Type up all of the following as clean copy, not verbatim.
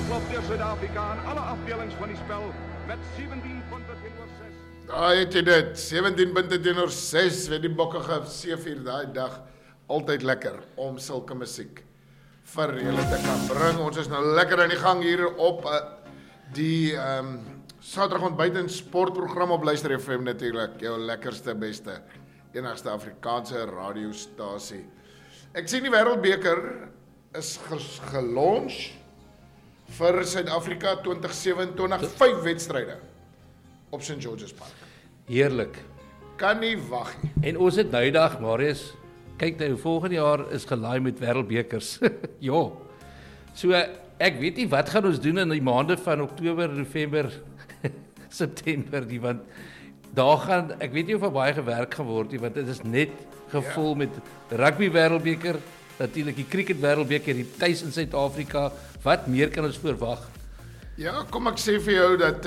klopt weer Zuid-Afrika aan alle afdelings van die spel met 17 punte teenoor 6. Daar het jy dit, 17 punte teenoor 6, weet die bokke ge-7 daai dag, altyd lekker om sulke musiek vir julle te kan bring. Ons is nou lekker aan die gang hier op die Saterdag ontbyt en sportprogram op Luister FM natuurlik, jou lekkerste, beste, enigste Afrikaanse radiostasie. Ek sien die Wêreldbeker is gelunch vir Suid-Afrika 2027, 5 wedstryde op St. George's Park. Heerlik. Kan nie wag nie. En ons het nou die dag, Marius, kyk nou, volgende jaar is gelaai met wêreldbekers. Ja. So, ek weet nie wat gaan ons doen in die maande van Oktober, November, September nie, want daar gaan, ek weet nie of baie gewerk gaan word nie, want dit is net gevul met rugby wêreldbeker, natuurlik die cricket wêreldbeker, die tuis in Suid-Afrika. Wat meer kan ons verwag? Ja, kom ek sê vir jou dat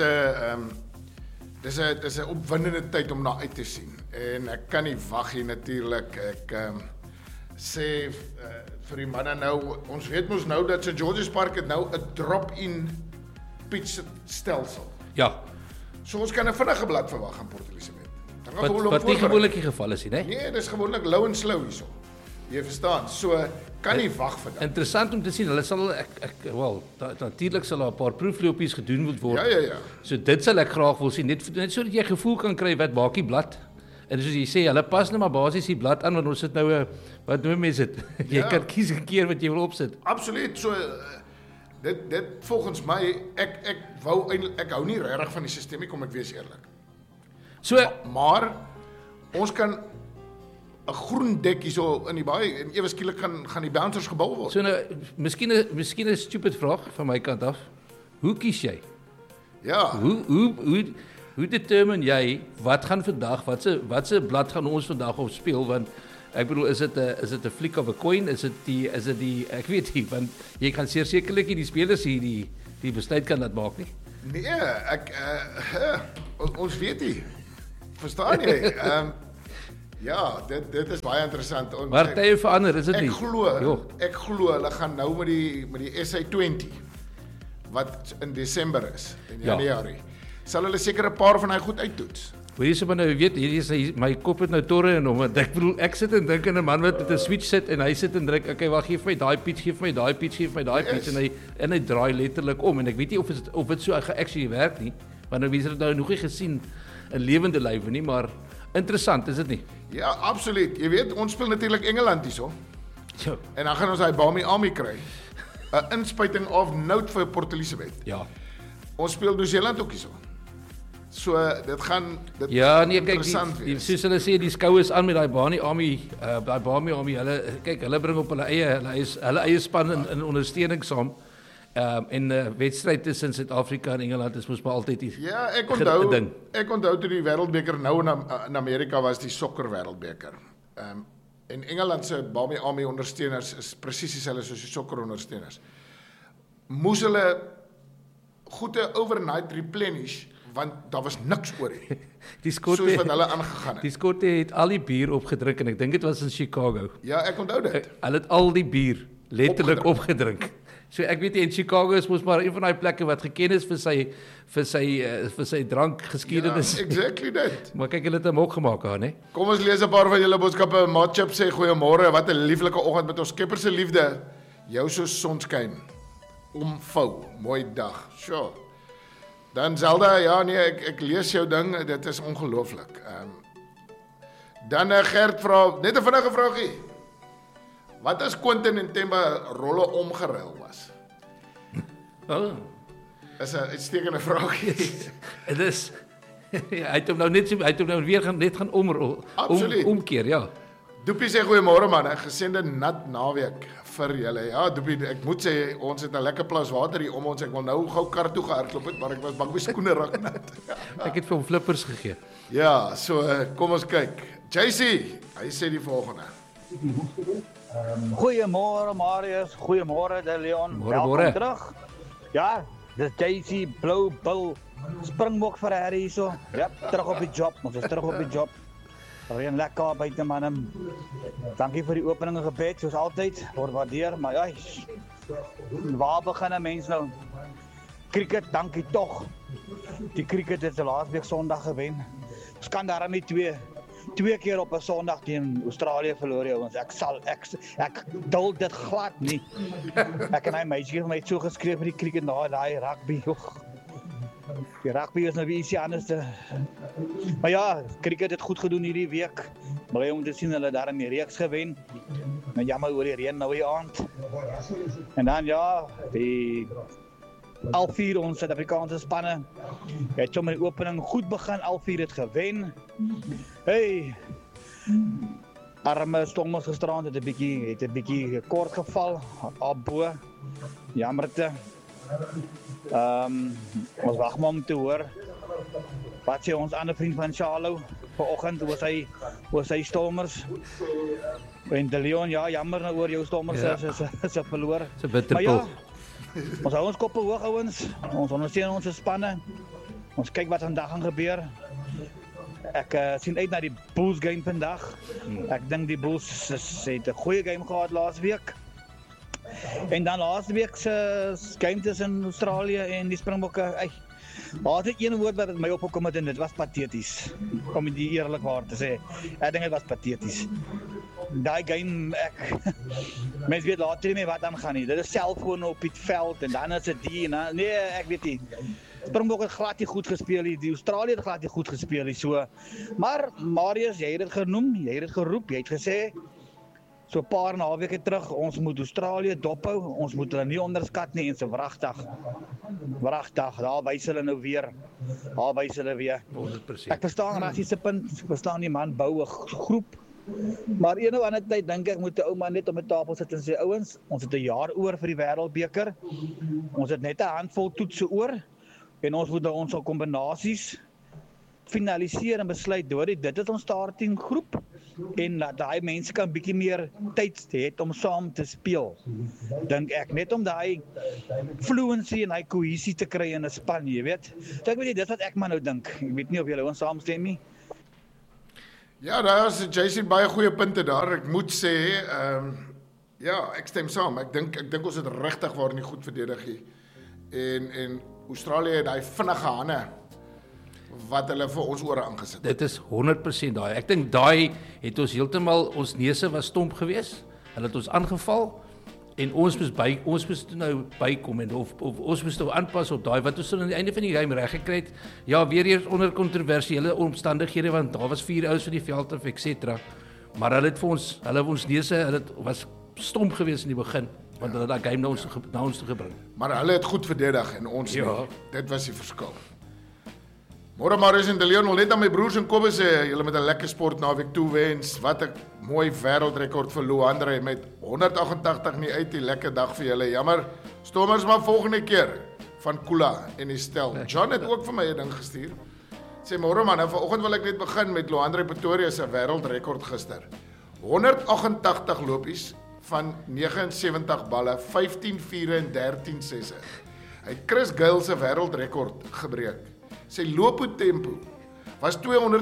dis 'n opwindende tyd om na uit te sien. En ek kan nie wag nie natuurlik. Ek sê vir die manne nou, ons weet mos nou dat St. George's Park het nou 'n drop-in pitch stelsel. Ja. So ons kan 'n vinnige blad verwag aan Port Elizabeth. Wat nie gewoonlik die geval is nie, né? Nee, dis gewoonlik low en slow hierso. Jy verstaan. So kan nie wag vir dit. Interessant om te sien. Hulle sal natuurlik sal daar 'n paar proeflopies gedoen moet word. Ja. So dit sal ek graag wil sien, net sodat jy 'n gevoel kan kry wat maak die blad. En soos jy sê, hulle pas net maar basies die blad aan want ons sit nou wat noem mense dit? Jy kan kies 'n keer wat jy wil opsit. Absoluut. So dit volgens my ek hou nie regtig van die stelsel nie, kom ek wees eerlik. So maar ons kan 'n groen dek hierso in die baai en ewe skielik gaan die bouncers gebou word. So nou miskien 'n stupid vraag van my kant af. Hoe kies jy? Ja. Hoe determine jy wat gaan vandag, watse blad gaan ons vandag op speel, want ek bedoel is dit 'n flick of a coin, is dit die ek weet nie, want jy kan sekerlik nie die spelers hier die besluit kan laat maak nie. Nee, ons weet nie. Verstaan jy? Ja, dit is baie interessant. Maar tye verander, is dit nie? Ek glo hulle gaan nou met die SA20 wat in Desember is, in Januarie. Sal hulle seker 'n paar van hy goed uittoets. Hoorie so maar nou weet, hierdie is my kop het nou torre in hom, want ek bedoel ek sit en dink aan 'n man wat met 'n switch sit en hy sit en druk, okay, wag, gee vir my daai pitch, gee vir my daai pitch, gee vir my daai pitch en hy draai letterlik om en ek weet nie of dit so actually werk nie, want nou mense het nou nog nie gesien in lewende lywe nie, maar interessant, is dit nie? Ja, absoluut. Jy weet, ons speel natuurlik Engeland hierso. Ja. En dan gaan ons daai Bami Army kry. 'n Inspuiting of note vir Port Elizabeth. Ja. Ons speel Nieu-Seeland ook hierso. So dit gaan ja, nee, kyk, interessant wees. Soos hulle sê, die skou is aan met daai Bami Army, hulle bring op hulle eie span in ondersteuning saam. En wedstryd tussen Suid-Afrika en Engeland is mos maar altyd die ja, ek onthou toe die Wêreldbeker nou in Amerika was, die sokker Wêreldbeker. En Engeland se Bami Army ondersteuners is presies dieselfde soos die sokker ondersteuners. Moes hulle goede overnight replenish want daar was niks oor nie. Soos wat hulle aangegaan het. Die Skotte het al die bier opgedrink en ek dink dit was in Chicago. Ja, ek onthou dit. Hulle het al die bier letterlik opgedrink. So ek weet in Chicago is mos maar een van daai plekke wat geken is vir sy drankgeskiedenis. Ja, exactly dit. Maar kyk, hulle het hom ook gemaak daar, né? Kom ons lees 'n paar van julle boodskappe. Matchap sê goeiemôre, wat 'n lieflike oggend met ons Skepper se liefde. Jou so sonskyn. Omvou, mooi dag. Sure. Dan Zelda, ja nee, ek lees jou ding, dit is ongelooflik. Dan Gert vra, net 'n vinnige vraagie. Wat as Quentin en Temba rolle omgeruil was? Oh. Is 'n uitstekende vraagie. Dit is hy het hom nou weer gaan omkeer, ja. Doopie sê goeiemôre man, 'n gesende nat naweek vir julle. Ja, Doopie, ek moet sê ons het 'n lekker plas water hier om ons. Ek wil nou gou kar toe gehardloop het, maar ek was bang my skoene raak nat. Ek het vir hom flippers gegee. Ja, so kom ons kyk. JC, hy sê die volgende. Goeiemôre Marius, goeiemôre De Leon. Welkom terug. Ja, dis JC Blue Bull Springbok Ferrari hierso. Ja, terug op die job. Ons is terug op die job. Reën lekker buite man. Dankie vir die opening en gebed soos altyd. Word waardeer, maar ja, waar begin 'n mens nou? Cricket, dankie tog. Die cricket het die laasweek Sondag gewen. Ons kan daar nie twee keer op 'n Sondag teen Australië verloor, ouens. Ek dul dit glad nie. Ek en hy meisie het my so geskryf vir die cricket daai rugby. Die rugby is nou weer ietsie anders. Maar ja, cricket het goed gedoen hierdie week. Bly om te sien hulle daar in die reeks gewen. Maar jammer oor die reën nou hier aand. En dan ja, die al 4 ons Suid-Afrikaanse spanne het sommer die opening goed begin, al 4 het gewen. Hey, arme Stormers gisterand het 'n bietjie kort geval op bo. Jammerte. Ons wag maar om te hoor wat sê ons ander vriend van Charlo vanoggend oor sy Stormers. En De Leon, ja, jammer nou oor jou Stormers se verloor. Dis 'n bitterpil. Ons hou ons koppe hoog, ouens. Ons ondersteun ons spanne. Ons kyk wat vandag gaan gebeur. Ek sien uit na die Bulls game vandag. Ek dink die Bulls het 'n goeie game gehad laasweek. En dan laasweek se game tussen Australië en die Springbokke. Daar het een woord wat my opgekom het en dit was pateties. Om dit eerlikwaar te sê. Ek dink dit was pateties. Daai game mense weet later nie meer wat aangaan nie. Dit is selfoon op die veld en dan is dit die en nee, ek weet nie. Springbok het glad nie goed gespeel nie. Die Australië het glad nie goed gespeel nie. So, maar Marius, jy het dit genoem, jy het dit geroep, jy het gesê so 'n paar naweke terug, ons moet Australië dophou, ons moet hulle nie onderskat nie en so wragtig, daar wys hulle nou weer. 100%. Ek verstaan rassiese punt, ek verstaan die man bou 'n groep. Maar een of ander tyd dink ek moet 'n ou man net op 'n tafel sit en sê, ouens, ons het 'n jaar oor vir die wêreldbeker. Ons het net 'n handvol toetse oor en ons moet nou ons kombinasies finaliseer en besluit deur dit is ons starting groep en dat daai mense kan bietjie meer tyd hê om saam te speel. Dink ek net om daai fluency en daai kohesie te kry in 'n span, jy weet. So ek weet nie, dis wat ek maar nou dink. Ek weet nie of julle ons saamstem nie. Ja, daar is JC baie goeie punte daar. Ek moet sê, ja, ek stem saam. Ek dink ons het regtig waar nie goed verdedig nie. En Australië het daai vinnige hande wat hulle vir ons ore aangesit het. Dit is 100% daai. Ek dink daai het ons heeltemal, ons neuse was stomp geweest. Hulle het ons aangeval en ons moes nou bykom en of ons moes nou aanpas op daai wat ons aan die einde van die game reg gekry het. Ja, weer eens onder kontroversiële omstandighede want daar was 4 ouens van die veld af etc. Maar hulle het ons neuse, hulle was stomp geweest in die begin want hulle het daai game na ons toe gebring. Maar hulle het goed verdedig en ons nie. Dit was die verskil. Môre Marius en De Leon, wil net aan my broers en Kobus sê, julle met 'n lekker sport naweek toewens. Wat 'n mooi wêreldrekord vir Luandre met 188 nie uit, die lekker dag vir julle. Jammer, Stormers maar volgende keer van Kula en die stel. John het ook vir my 'n ding gestuur. Sê môre man, vanoggend wil ek net begin met Luandre Pretoria se wêreldrekord gister. 188 lopies van 79 balle, 15 4 en 13 6. Hy het Chris Gayle se wêreldrekord gebreek. Sy looptempo was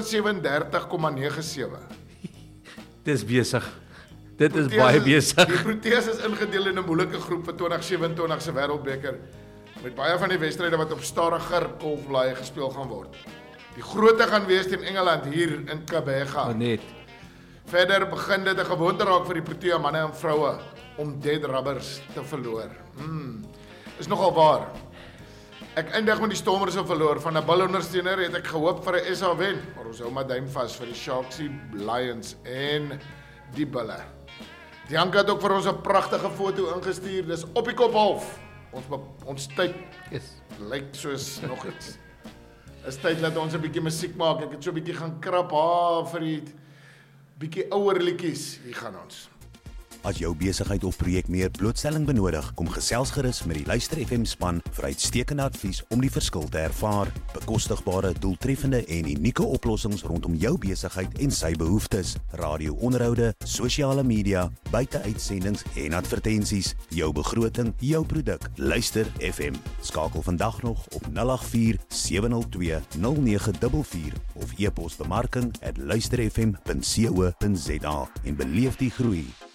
237,97. Dis besig. Dit is baie besig. Die Proteas is ingedeel in 'n moeilike groep vir 2027 se wêreldbeker met baie van die wedstryde wat op stadiger golfblaaie gespeel gaan word. Die grootte gaan wees teen Engeland hier in Kabega. Net. Verder begin dit 'n gewoonte raak vir die Protea manne en vroue om dead rubbers te verloor. Is nogal waar. Ek eindig met die Stormers se verloor. Van 'n bilondersteuner het ek gehoop vir 'n SA wen, maar ons hou maar duim vas vir die Sharksie Lions en die Bulle. Dianka het ook vir ons 'n pragtige foto ingestuur. Dis op die kop half. Ons tyd lyk soos nog iets. Is tyd dat ons 'n bietjie musiek maak. Ek het so 'n bietjie gaan krap vir die bietjie ouer liedjies. Hier gaan ons. As jou besigheid of projek meer blootstelling benodig, kom gesels gerus met die Luister FM span vir uitstekende advies om die verskil te ervaar, bekostigbare, doeltreffende en unieke oplossings rondom jou besigheid en sy behoeftes, radio-onderhoude, sosiale media, buiteuitsendings en advertensies, jou begroting, jou produk. Luister FM. Skakel vandag nog op 084 702 0944 of e-pos bemarking@luisterfm.co.za en beleef die groei.